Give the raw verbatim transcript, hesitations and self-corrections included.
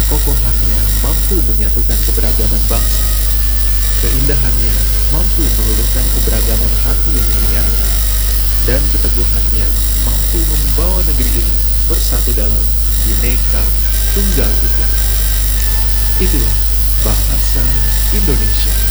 Kekokohannya mampu menyatukan keberagaman bangsa. Keindahannya mampu meluluhkan keberagaman hati yang meringankan. Dan keteguhannya mampu membawa negeri ini bersatu dalam Bhinneka Tunggal Ika. Itulah bahasa Indonesia.